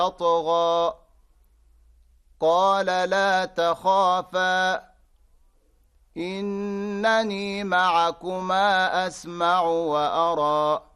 طغى قال لا تخافا إنني معكما أسمع وأرى